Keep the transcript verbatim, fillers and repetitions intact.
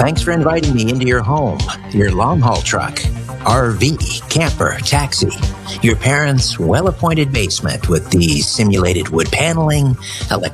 Thanks for inviting me into your home, your long haul truck, R V, camper, taxi, your parents' well appointed basement with the simulated wood paneling, electric